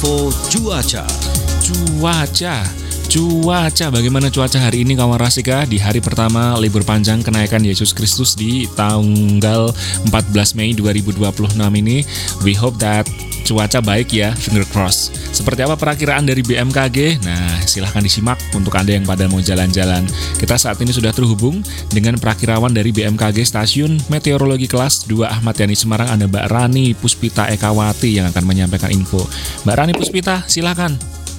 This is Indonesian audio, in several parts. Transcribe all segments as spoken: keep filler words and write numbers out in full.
info cuaca. Cuaca, cuaca. Bagaimana cuaca hari ini kawan Rasika? Di hari pertama libur panjang kenaikan Yesus Kristus di tanggal empat belas Mei dua ribu dua puluh enam ini. We hope that cuaca baik ya, finger cross. Seperti apa perakiraan dari B M K G? Nah, silahkan disimak untuk Anda yang pada mau jalan-jalan. Kita saat ini sudah terhubung dengan perakirawan dari B M K G Stasiun Meteorologi Kelas dua Ahmad Yani Semarang, ada Mbak Rani Puspita Ekawati yang akan menyampaikan info. Mbak Rani Puspita, silahkan.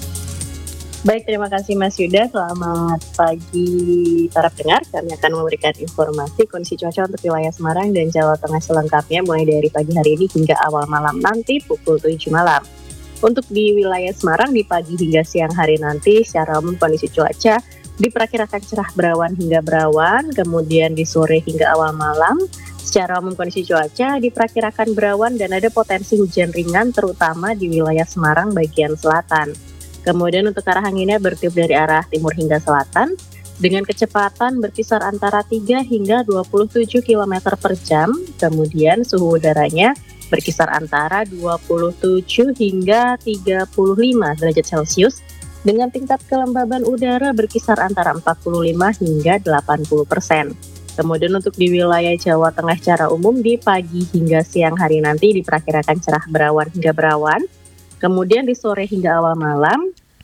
Baik, terima kasih Mas Yuda. Selamat pagi para pendengar. Kami akan memberikan informasi kondisi cuaca untuk wilayah Semarang dan Jawa Tengah selengkapnya mulai dari pagi hari ini hingga awal malam nanti pukul tujuh malam. Untuk di wilayah Semarang di pagi hingga siang hari nanti secara umum kondisi cuaca diperkirakan cerah berawan hingga berawan, kemudian di sore hingga awal malam secara umum kondisi cuaca diperkirakan berawan dan ada potensi hujan ringan terutama di wilayah Semarang bagian selatan. Kemudian untuk arah anginnya bertiup dari arah timur hingga selatan dengan kecepatan berkisar antara tiga hingga dua puluh tujuh kilometer per jam. Kemudian suhu udaranya berkisar antara dua puluh tujuh hingga tiga puluh lima derajat Celcius dengan tingkat kelembaban udara berkisar antara empat puluh lima hingga delapan puluh persen. Kemudian untuk di wilayah Jawa Tengah secara umum di pagi hingga siang hari nanti diperkirakan cerah berawan hingga berawan. Kemudian di sore hingga awal malam,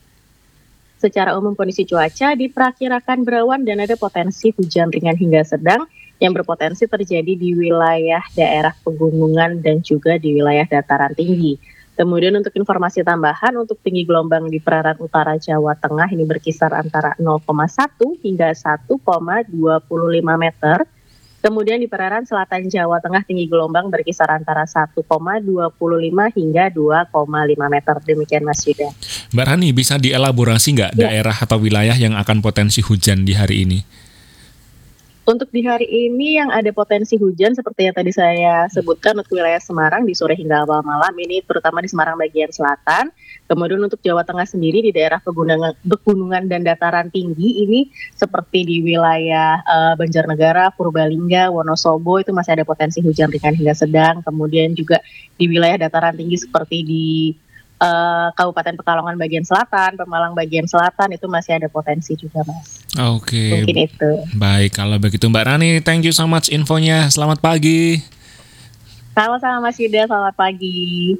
secara umum kondisi cuaca diperkirakan berawan dan ada potensi hujan ringan hingga sedang yang berpotensi terjadi di wilayah daerah pegunungan dan juga di wilayah dataran tinggi. Kemudian untuk informasi tambahan, untuk tinggi gelombang di perairan utara Jawa Tengah ini berkisar antara nol koma satu hingga satu koma dua lima meter. Kemudian di perairan selatan Jawa Tengah tinggi gelombang berkisar antara satu koma dua lima hingga dua koma lima meter. Demikian Mas Yuda. Mbak Rani, bisa dielaborasi nggak ya, daerah atau wilayah yang akan potensi hujan di hari ini? Untuk di hari ini yang ada potensi hujan seperti yang tadi saya sebutkan untuk wilayah Semarang di sore hingga awal malam ini terutama di Semarang bagian selatan. Kemudian untuk Jawa Tengah sendiri di daerah pegunungan, pegunungan dan dataran tinggi ini seperti di wilayah uh, Banjarnegara, Purbalingga, Wonosobo itu masih ada potensi hujan ringan hingga sedang. Kemudian juga di wilayah dataran tinggi seperti di Uh, Kabupaten Pekalongan bagian selatan, Pemalang bagian selatan itu masih ada potensi juga, Mas. Oke. Okay. Mungkin itu. Baik, kalau begitu Mbak Rani, thank you so much infonya. Selamat pagi. Sama-sama Mas Yuda, selamat pagi.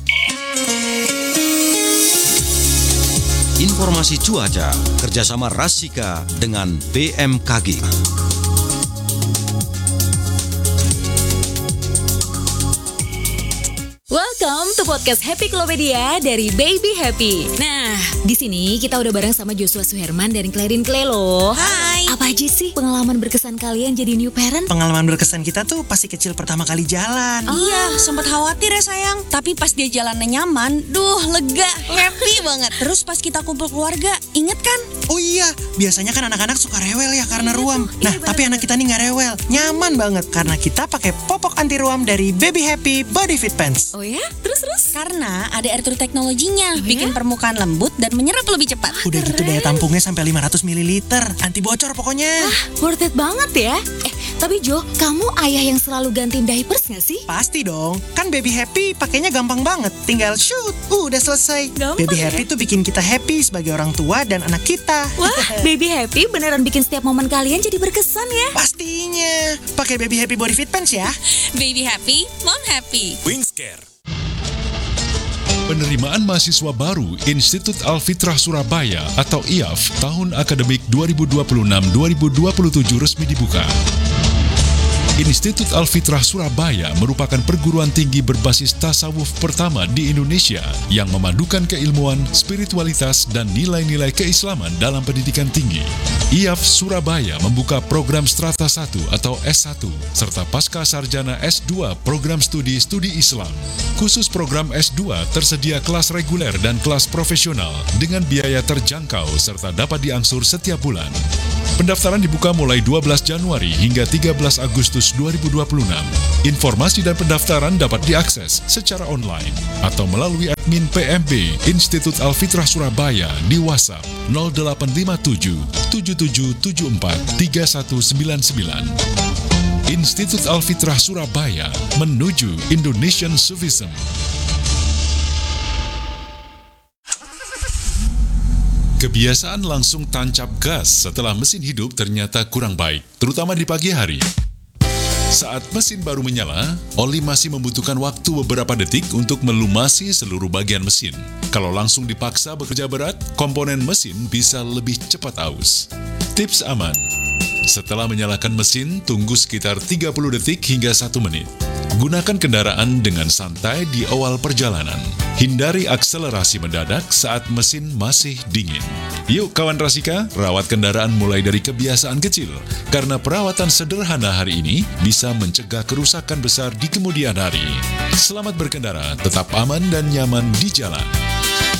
Informasi cuaca kerjasama Rasika dengan B M K G. Welcome to podcast Happy Klopedia dari Baby Happy. Nah, di sini kita udah bareng sama Joshua Suherman dan Clarin Clay loh. Hai. Apa aja sih pengalaman berkesan kalian jadi new parent? Pengalaman berkesan kita tuh pasti kecil pertama kali jalan. Oh. Iya, sempat khawatir ya sayang. Tapi pas dia jalannya nyaman, duh lega, happy banget. Terus pas kita kumpul keluarga, inget kan? Oh iya, biasanya kan anak-anak suka rewel ya karena iya ruam. tuh, Nah, iya tapi anak kita nih nggak rewel, nyaman banget karena kita pakai popok anti ruam dari Baby Happy Body Fit Pants. Oh ya? Terus-terus? Karena ada air true teknologinya, Oh bikin ya? permukaan lembut dan menyerap lebih cepat. Wah, Udah gitu keren. daya tampungnya sampai lima ratus mililiter, anti bocor pokoknya. Wah, worth it banget ya. Eh, tapi Jo, kamu ayah yang selalu gantiin diapers gak sih? Pasti dong, kan Baby Happy pakainya gampang banget. Tinggal shoot, uh, udah selesai. Gampang Baby ya? Happy tuh bikin kita happy sebagai orang tua dan anak kita. Wah, Baby Happy beneran bikin setiap momen kalian jadi berkesan ya. Pastinya, pakai Baby Happy Body Fit Pants ya. Baby happy, mom happy. Wingscare. Penerimaan mahasiswa baru Institut Al-Fitrah Surabaya atau I A F tahun akademik dua ribu dua puluh enam dua ribu dua puluh tujuh resmi dibuka. Institut Al-Fitrah Surabaya merupakan perguruan tinggi berbasis tasawuf pertama di Indonesia yang memadukan keilmuan, spiritualitas, dan nilai-nilai keislaman dalam pendidikan tinggi. I A F Surabaya membuka program Strata satu atau S satu serta Pasca Sarjana S dua program studi studi Islam. Khusus program S dua tersedia kelas reguler dan kelas profesional dengan biaya terjangkau serta dapat diangsur setiap bulan. Pendaftaran dibuka mulai dua belas Januari hingga tiga belas Agustus dua ribu dua puluh enam. Informasi dan pendaftaran dapat diakses secara online atau melalui admin P M B Institut Al-Fitrah Surabaya di WhatsApp nol delapan lima tujuh tujuh tujuh tujuh empat tiga satu sembilan sembilan. Institut Al-Fitrah Surabaya, menuju Indonesian Sufism. Kebiasaan langsung tancap gas setelah mesin hidup ternyata kurang baik, terutama di pagi hari. Saat mesin baru menyala, oli masih membutuhkan waktu beberapa detik untuk melumasi seluruh bagian mesin. Kalau langsung dipaksa bekerja berat, komponen mesin bisa lebih cepat aus. Tips aman: setelah menyalakan mesin, tunggu sekitar tiga puluh detik hingga satu menit. Gunakan kendaraan dengan santai di awal perjalanan. Hindari akselerasi mendadak saat mesin masih dingin. Yuk kawan Rasika, rawat kendaraan mulai dari kebiasaan kecil. Karena perawatan sederhana hari ini bisa mencegah kerusakan besar di kemudian hari. Selamat berkendara, tetap aman dan nyaman di jalan.